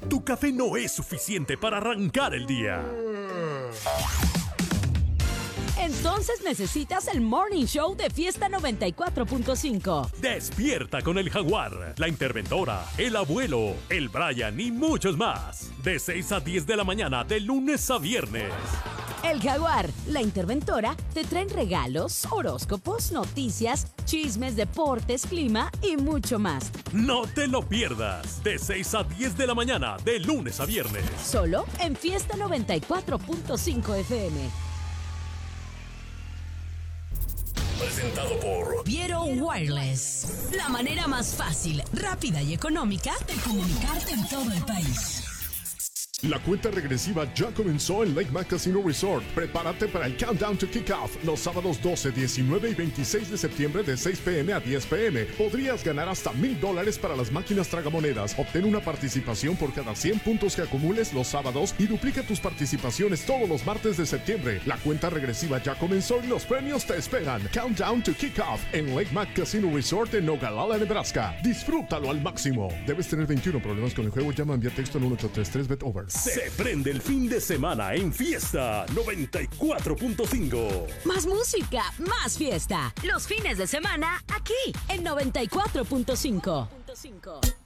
tu café no es suficiente para arrancar el día. Entonces necesitas el Morning Show de Fiesta 94.5. Despierta con el Jaguar, la interventora, el abuelo, el Brian y muchos más. De 6 a 10 de la mañana, de lunes a viernes. El Jaguar, la interventora, te traen regalos, horóscopos, noticias, chismes, deportes, clima y mucho más. No te lo pierdas. De 6 a 10 de la mañana, de lunes a viernes. Solo en Fiesta 94.5 FM. Presentado por Viero Wireless. La manera más fácil, rápida y económica de comunicarte en todo el país. La cuenta regresiva ya comenzó en Lake Mac Casino Resort. Prepárate para el Countdown to Kickoff los sábados 12, 19 y 26 de septiembre de 6 p.m. a 10 p.m. Podrías ganar hasta $1,000 para las máquinas tragamonedas. Obtén una participación por cada 100 puntos que acumules los sábados y duplica tus participaciones todos los martes de septiembre. La cuenta regresiva ya comenzó y los premios te esperan. Countdown to Kickoff en Lake Mac Casino Resort en Nogallala, Nebraska. Disfrútalo al máximo. Debes tener 21. Problemas con el juego, llama, envía texto al 1833 bet over. Se prende el fin de semana en Fiesta 94.5. Más música, más fiesta. Los fines de semana aquí en 94.5.